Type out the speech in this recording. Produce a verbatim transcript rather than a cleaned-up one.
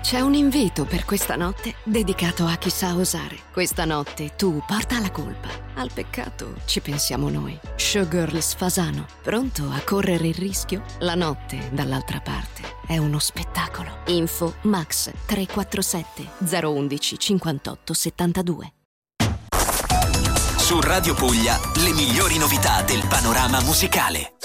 C'è un invito per questa notte dedicato a chi sa osare. Questa notte tu porta la colpa. Al peccato ci pensiamo noi. Showgirls Fasano, pronto a correre il rischio? La notte dall'altra parte è uno spettacolo. Info Max tre quattro sette zero uno uno cinquantotto settantadue. Su Radio Puglia le migliori novità del panorama musicale.